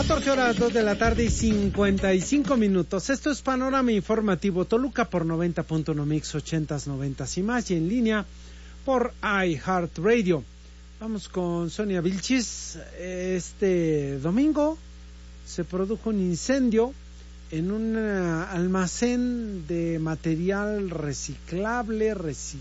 14 horas, 2 de la tarde y 55 minutos. Esto es Panorama Informativo Toluca por 90.1 Mix, 80s, 90s y más, y en línea por iHeartRadio. Vamos con Sonia Vilchis. Este domingo se produjo un incendio en un almacén de material reciclable,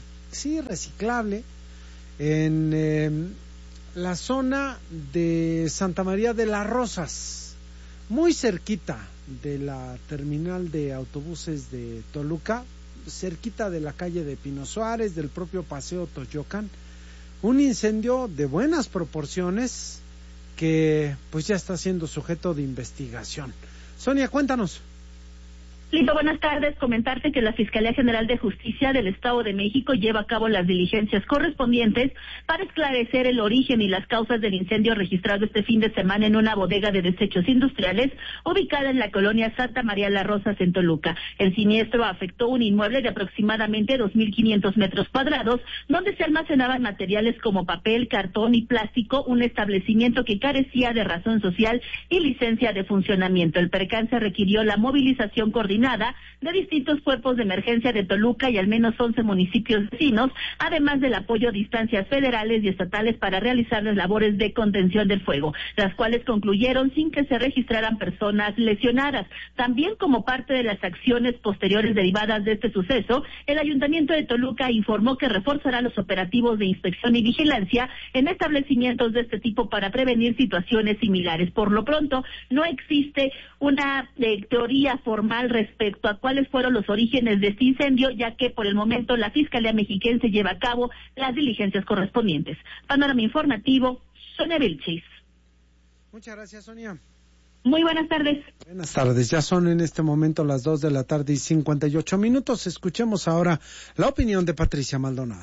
en la zona de Santa María de las Rosas, muy cerquita de la terminal de autobuses de Toluca, cerquita de la calle de Pino Suárez, del propio Paseo Toyocan. Un incendio de buenas proporciones que pues ya está siendo sujeto de investigación. Sonia, cuéntanos. Lito, buenas tardes. Comentarte que la Fiscalía General de Justicia del Estado de México lleva a cabo las diligencias correspondientes para esclarecer el origen y las causas del incendio registrado este fin de semana en una bodega de desechos industriales ubicada en la colonia Santa María las Rosas en Toluca. El siniestro afectó un inmueble de aproximadamente 2.500 metros cuadrados, donde se almacenaban materiales como papel, cartón y plástico, un establecimiento que carecía de razón social y licencia de funcionamiento. El percance requirió la movilización coordinada de distintos cuerpos de emergencia de Toluca y al menos 11 municipios vecinos, además del apoyo de instancias federales y estatales para realizar las labores de contención del fuego, las cuales concluyeron sin que se registraran personas lesionadas. También, como parte de las acciones posteriores derivadas de este suceso, el Ayuntamiento de Toluca informó que reforzará los operativos de inspección y vigilancia en establecimientos de este tipo para prevenir situaciones similares. Por lo pronto, no existe una teoría formal respecto a cuáles fueron los orígenes de este incendio, ya que por el momento la Fiscalía Mexiquense lleva a cabo las diligencias correspondientes. Panorama Informativo, Sonia Vilchis. Muchas gracias, Sonia. Muy buenas tardes. Buenas tardes, ya son en este momento las 2 de la tarde y 58 minutos. Escuchemos ahora la opinión de Patricia Maldonado.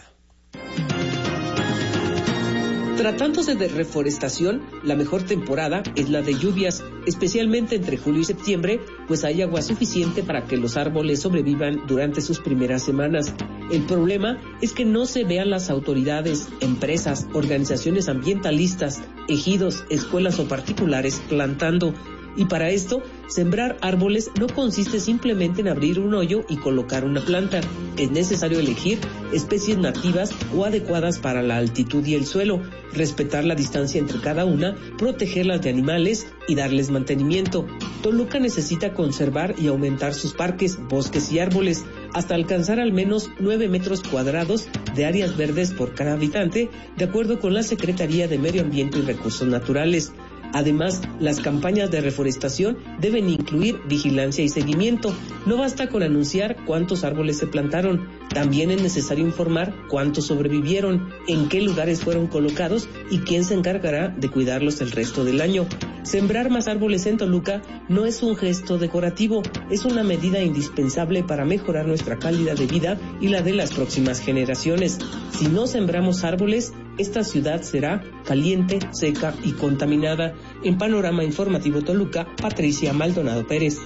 Tratándose de reforestación, la mejor temporada es la de lluvias, especialmente entre julio y septiembre, pues hay agua suficiente para que los árboles sobrevivan durante sus primeras semanas. El problema es que no se vean las autoridades, empresas, organizaciones ambientalistas, ejidos, escuelas o particulares plantando. Y para esto, sembrar árboles no consiste simplemente en abrir un hoyo y colocar una planta. Es necesario elegir especies nativas o adecuadas para la altitud y el suelo, respetar la distancia entre cada una, protegerlas de animales y darles mantenimiento. Toluca necesita conservar y aumentar sus parques, bosques y árboles, hasta alcanzar al menos 9 metros cuadrados de áreas verdes por cada habitante, de acuerdo con la Secretaría de Medio Ambiente y Recursos Naturales. Además, las campañas de reforestación deben incluir vigilancia y seguimiento. No basta con anunciar cuántos árboles se plantaron, también es necesario informar cuántos sobrevivieron, en qué lugares fueron colocados y quién se encargará de cuidarlos el resto del año. Sembrar más árboles en Toluca no es un gesto decorativo, es una medida indispensable para mejorar nuestra calidad de vida y la de las próximas generaciones. Si no sembramos árboles, esta ciudad será caliente, seca y contaminada. En Panorama Informativo Toluca, Patricia Maldonado Pérez.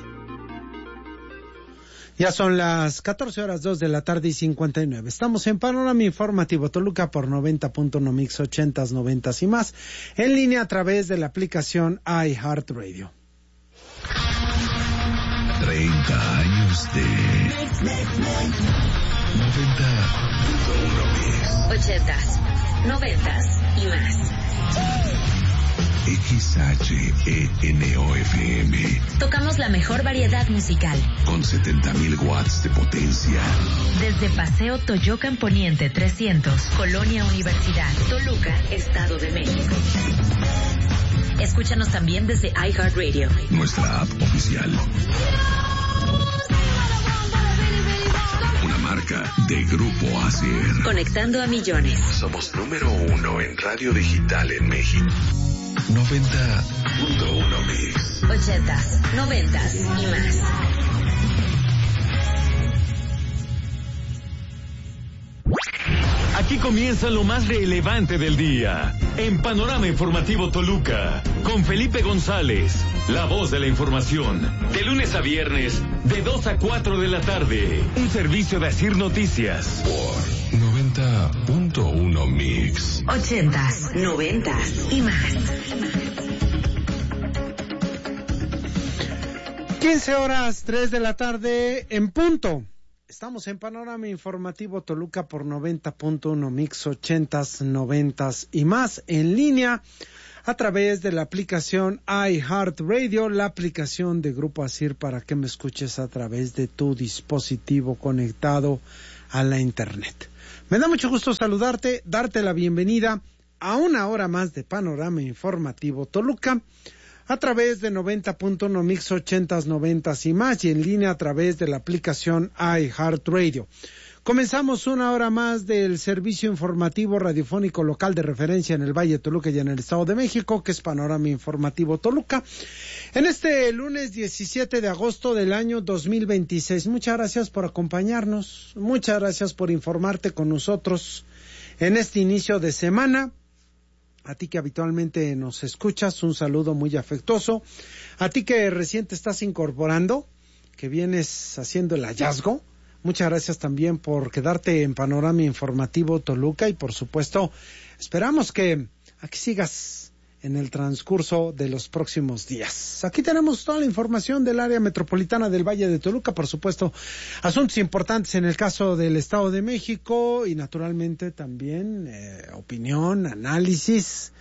Ya son las 14 horas 2 de la tarde y 59. Estamos en Panorama Informativo Toluca por 90.1 Mix, 80s, 90s y más, en línea a través de la aplicación iHeartRadio. 30 años de 90.1 Mix, 80s, 90s y más. XHENOFM. Tocamos la mejor variedad musical. Con 70,000 watts de potencia. Desde Paseo Toyocan Poniente 300, Colonia Universidad, Toluca, Estado de México. Escúchanos también desde iHeartRadio. Nuestra app oficial. Una marca de Grupo Asier. Conectando a millones. Somos número 1 en radio digital en México. 90.1 Mix. 80s, 90s y más. Aquí comienza lo más relevante del día. En Panorama Informativo Toluca, con Felipe González, la voz de la información. De lunes a viernes, de 2 a 4 de la tarde. Un servicio de Asir Noticias. Por 90.1 Mix. 80s, 90s y más. 15:03 p.m. en punto. Estamos en Panorama Informativo Toluca por 90.1 Mix 80s, 90s y más en línea a través de la aplicación iHeartRadio, la aplicación de Grupo ASIR para que me escuches a través de tu dispositivo conectado a la internet. Me da mucho gusto saludarte, darte la bienvenida a una hora más de Panorama Informativo Toluca a través de 90.1 Mix 80s, 90s y más y en línea a través de la aplicación iHeartRadio. Comenzamos una hora más del servicio informativo radiofónico local de referencia en el Valle de Toluca y en el Estado de México, que es Panorama Informativo Toluca, en este lunes 17 de agosto del año 2026. Muchas gracias por acompañarnos, muchas gracias por informarte con nosotros en este inicio de semana. A ti que habitualmente nos escuchas, un saludo muy afectuoso. A ti que recién te estás incorporando, que vienes haciendo el hallazgo, muchas gracias también por quedarte en Panorama Informativo Toluca y por supuesto esperamos que aquí sigas en el transcurso de los próximos días. Aquí tenemos toda la información del área metropolitana del Valle de Toluca, por supuesto, asuntos importantes en el caso del Estado de México y naturalmente también opinión, análisis,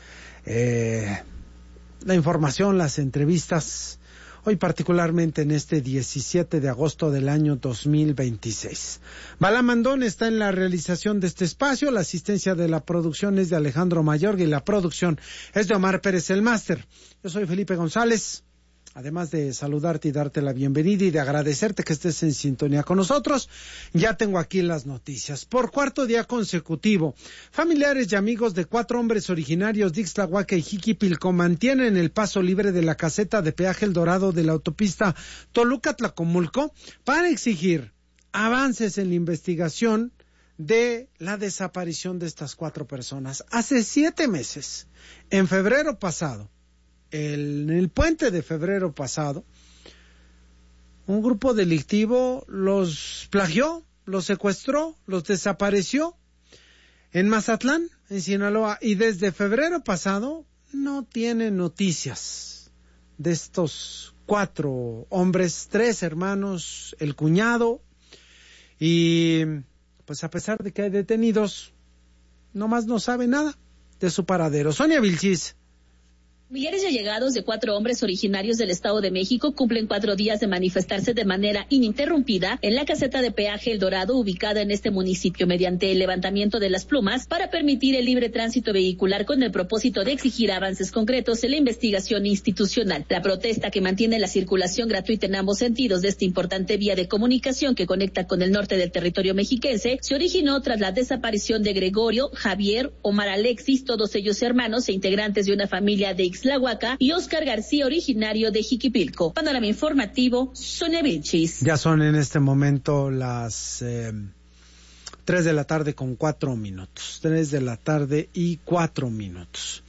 la información, las entrevistas, hoy particularmente en este 17 de agosto del año 2026. Bala Mandón está en la realización de este espacio, la asistencia de la producción es de Alejandro Mayorga y la producción es de Omar Pérez el máster. Yo soy Felipe González, además de saludarte y darte la bienvenida y de agradecerte que estés en sintonía con nosotros, ya tengo aquí las noticias. Por cuarto día consecutivo, familiares y amigos de 4 hombres originarios de Ixtlahuaca y Jiquipilco mantienen el paso libre de la caseta de peaje El Dorado de la autopista Toluca-Tlacomulco para exigir avances en la investigación de la desaparición de estas 4 personas. Hace 7 meses, en febrero pasado, en el puente de febrero pasado, un grupo delictivo los plagió, los secuestró, los desapareció en Mazatlán, en Sinaloa, y desde febrero pasado no tiene noticias de estos 4 hombres, 3 hermanos, el cuñado, y pues a pesar de que hay detenidos, nomás no sabe nada de su paradero. Sonia Vilchis. Familiares y allegados de 4 hombres originarios del Estado de México cumplen 4 días de manifestarse de manera ininterrumpida en la caseta de peaje El Dorado, ubicada en este municipio, mediante el levantamiento de las plumas para permitir el libre tránsito vehicular con el propósito de exigir avances concretos en la investigación institucional. La protesta, que mantiene la circulación gratuita en ambos sentidos de esta importante vía de comunicación que conecta con el norte del territorio mexiquense, se originó tras la desaparición de Gregorio, Javier, Omar Alexis, todos ellos hermanos e integrantes de una familia de Ixtlahuaca, y Oscar García, originario de Jiquipilco. Panorama Informativo, Sonia Vilchis. Ya son en este momento las 3 de la tarde con 4 minutos. 3 de la tarde y 4 minutos.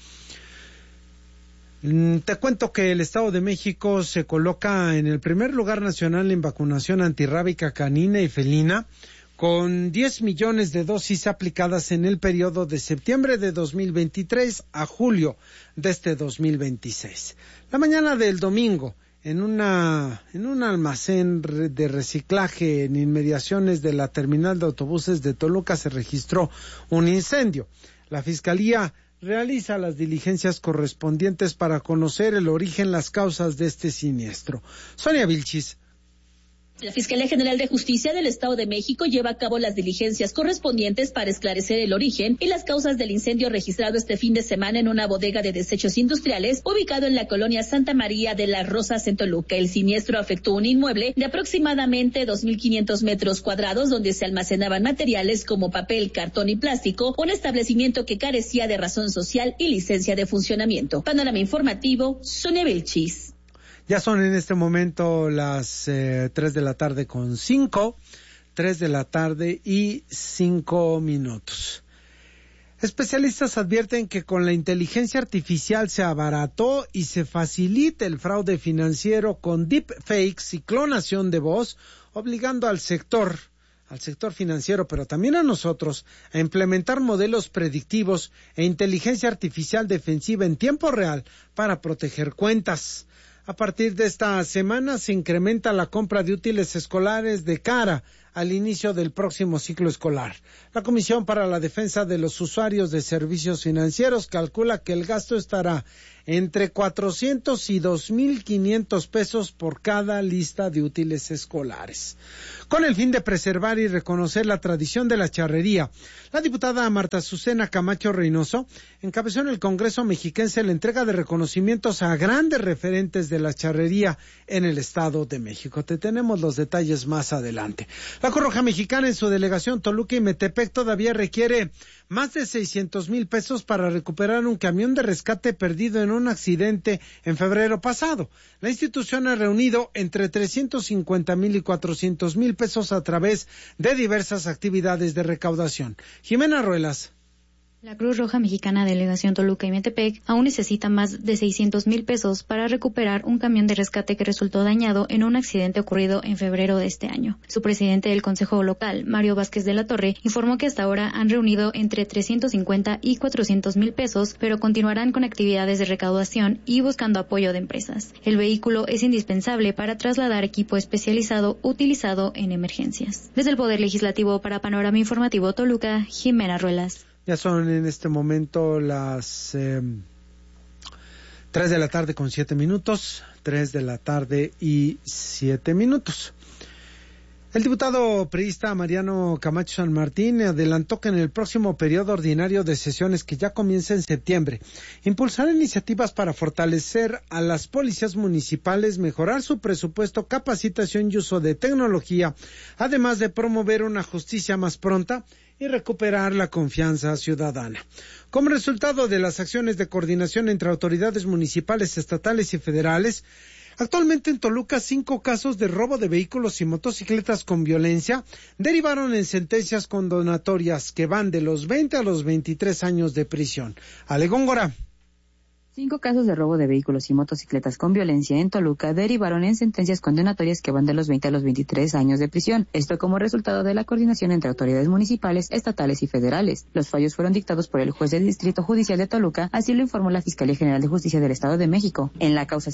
Te cuento que el Estado de México se coloca en el primer lugar nacional en vacunación antirrábica canina y felina, con 10 millones de dosis aplicadas en el periodo de septiembre de 2023 a julio de este 2026. La mañana del domingo, en un almacén de reciclaje en inmediaciones de la terminal de autobuses de Toluca se registró un incendio. La Fiscalía realiza las diligencias correspondientes para conocer el origen, las causas de este siniestro. Sonia Vilchis. La Fiscalía General de Justicia del Estado de México lleva a cabo las diligencias correspondientes para esclarecer el origen y las causas del incendio registrado este fin de semana en una bodega de desechos industriales ubicado en la colonia Santa María de las Rosas en Toluca. El siniestro afectó un inmueble de aproximadamente 2.500 metros cuadrados donde se almacenaban materiales como papel, cartón y plástico, un establecimiento que carecía de razón social y licencia de funcionamiento. Panorama Informativo, Sonia Vilchis. Ya son en este momento las 3 de la tarde con 5, 3 de la tarde y 5 minutos. Especialistas advierten que con la inteligencia artificial se abarató y se facilita el fraude financiero con deepfakes y clonación de voz, obligando al sector financiero, pero también a nosotros, a implementar modelos predictivos e inteligencia artificial defensiva en tiempo real para proteger cuentas. A partir de esta semana se incrementa la compra de útiles escolares de cara al inicio del próximo ciclo escolar. La Comisión para la Defensa de los Usuarios de Servicios Financieros calcula que el gasto estará entre 400 y 2,500 pesos por cada lista de útiles escolares. Con el fin de preservar y reconocer la tradición de la charrería, la diputada Marta Azucena Camacho Reynoso encabezó en el Congreso mexiquense la entrega de reconocimientos a grandes referentes de la charrería en el Estado de México. Te tenemos los detalles más adelante. La Cruz Roja Mexicana en su delegación Toluca y Metepec todavía requiere más de 600,000 pesos para recuperar un camión de rescate perdido en un accidente en febrero pasado. La institución ha reunido entre 350,000 y 400,000 pesos a través de diversas actividades de recaudación. Jimena Ruelas. La Cruz Roja Mexicana Delegación Toluca y Metepec aún necesita más de 600,000 pesos para recuperar un camión de rescate que resultó dañado en un accidente ocurrido en febrero de este año. Su presidente del Consejo Local, Mario Vázquez de la Torre, informó que hasta ahora han reunido entre 350 y 400,000 pesos, pero continuarán con actividades de recaudación y buscando apoyo de empresas. El vehículo es indispensable para trasladar equipo especializado utilizado en emergencias. Desde el Poder Legislativo para Panorama Informativo Toluca, Jimena Ruelas. Ya son en este momento las 3 de la tarde con 7 minutos, 3 de la tarde y 7 minutos. El diputado priista Mariano Camacho San Martín adelantó que en el próximo periodo ordinario de sesiones, que ya comienza en septiembre, impulsará iniciativas para fortalecer a las policías municipales, mejorar su presupuesto, capacitación y uso de tecnología, además de promover una justicia más pronta y recuperar la confianza ciudadana. Como resultado de las acciones de coordinación entre autoridades municipales, estatales y federales, actualmente en Toluca 5 casos de robo de vehículos y motocicletas con violencia derivaron en sentencias condenatorias que van de los 20 a los 23 años de prisión. Ale Góngora. 5 casos de robo de vehículos y motocicletas con violencia en Toluca derivaron en sentencias condenatorias que van de los 20 a los 23 años de prisión. Esto como resultado de la coordinación entre autoridades municipales, estatales y federales. Los fallos fueron dictados por el juez del Distrito Judicial de Toluca, así lo informó la Fiscalía General de Justicia del Estado de México. En la causa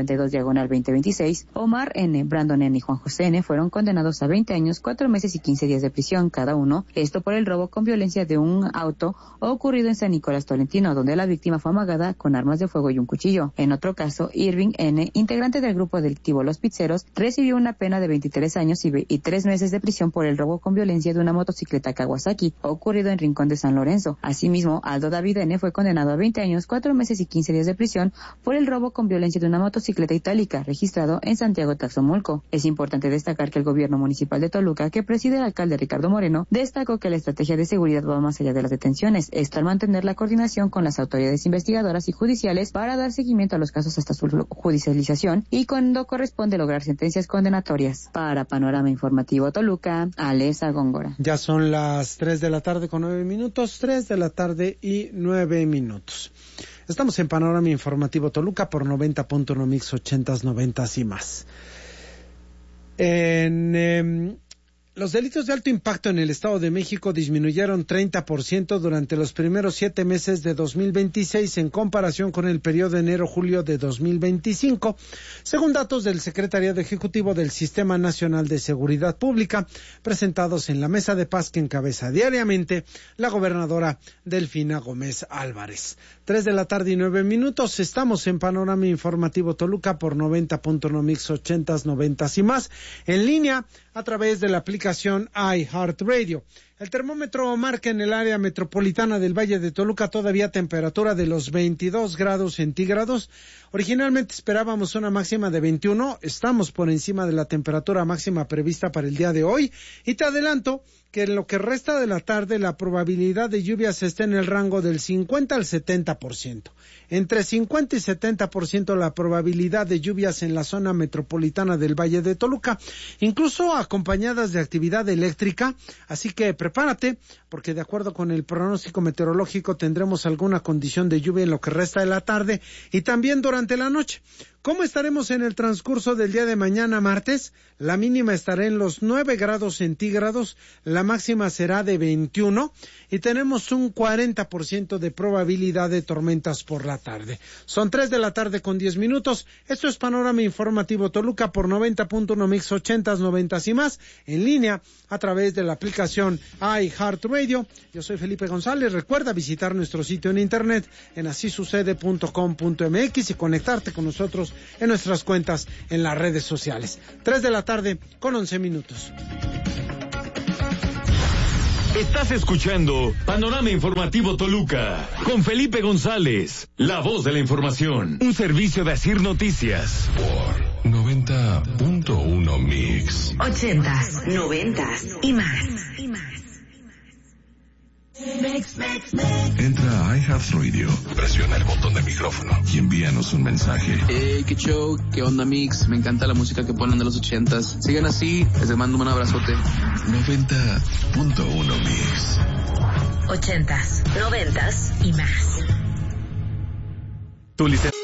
192/2026, Omar N., Brandon N. y Juan José N. fueron condenados a 20 años, 4 meses y 15 días de prisión cada uno. Esto por el robo con violencia de un auto ocurrido en San Nicolás Tolentino, donde la víctima fue amagada con armas de fuego y un cuchillo. En otro caso, Irving N., integrante del grupo delictivo Los Pizzeros, recibió una pena de 23 años y 3 meses de prisión por el robo con violencia de una motocicleta Kawasaki, ocurrido en Rincón de San Lorenzo. Asimismo, Aldo David N. fue condenado a 20 años, 4 meses y 15 días de prisión por el robo con violencia de una motocicleta itálica, registrado en Santiago Taxomulco. Es importante destacar que el gobierno municipal de Toluca, que preside el alcalde Ricardo Moreno, destacó que la estrategia de seguridad va más allá de las detenciones, esto al mantener la coordinación con las autoridades investigadoras y judiciales para dar seguimiento a los casos hasta su judicialización y cuando corresponde lograr sentencias condenatorias. Para Panorama Informativo Toluca, Alesa Góngora. Ya son las 3 de la tarde con 9 minutos, 3 de la tarde y 9 minutos. Estamos en Panorama Informativo Toluca por 90.1 Mix 80s, 90s y más. Los delitos de alto impacto en el Estado de México disminuyeron 30% durante los primeros 7 meses de 2026 en comparación con el periodo enero-julio de 2025, según datos del Secretariado Ejecutivo del Sistema Nacional de Seguridad Pública, presentados en la Mesa de Paz que encabeza diariamente la gobernadora Delfina Gómez Álvarez. 3 de la tarde y 9 minutos, estamos en Panorama Informativo Toluca por 90.1 Mix 80s, 90s y más, en línea a través de la aplicación iHeartRadio. El termómetro marca en el área metropolitana del Valle de Toluca todavía temperatura de los 22 grados centígrados. Originalmente esperábamos una máxima de 21, estamos por encima de la temperatura máxima prevista para el día de hoy. Y te adelanto que en lo que resta de la tarde la probabilidad de lluvias está en el rango del 50 al 70%. Entre 50 y 70% la probabilidad de lluvias en la zona metropolitana del Valle de Toluca, incluso acompañadas de actividad eléctrica, así que prepárate porque de acuerdo con el pronóstico meteorológico tendremos alguna condición de lluvia en lo que resta de la tarde y también durante la noche. ¿Cómo estaremos en el transcurso del día de mañana martes? La mínima estará en los 9 grados centígrados, la máxima será de 21 y tenemos un 40% de probabilidad de tormentas por la tarde. Son 3 de la tarde con 10 minutos. Esto es Panorama Informativo Toluca por 90.1 Mix 80s, 90s y más, en línea a través de la aplicación iHeartRadio. Yo soy Felipe González. Recuerda visitar nuestro sitio en internet en asisucede.com.mx y conectarte con nosotros en nuestras cuentas en las redes sociales. 3 de la tarde con 11 minutos. Estás escuchando Panorama Informativo Toluca con Felipe González, la voz de la información. Un servicio de Asir Noticias. Por 90.1 Mix. 80s, 90s y más. Entra a iHeartRadio, presiona el botón de micrófono y envíanos un mensaje. Qué show, qué onda Mix, me encanta la música que ponen de los 80s. Sigan así, les mando un abrazote. 90.1 Mix. 80s, 90s y más. Tu licencia.